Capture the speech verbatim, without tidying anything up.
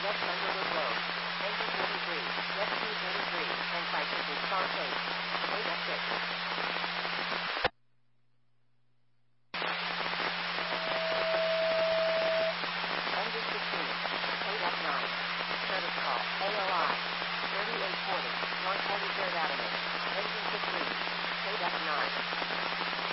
West Underwood Road. Engine thirty-three, Rescue thirty-three, and Crisis Response eight. eight F six. Engine sixteen, eight F nine. Service call, A O I. thirty-eight forty, one forty-third Avenue. Engine fifteen, eight F nine.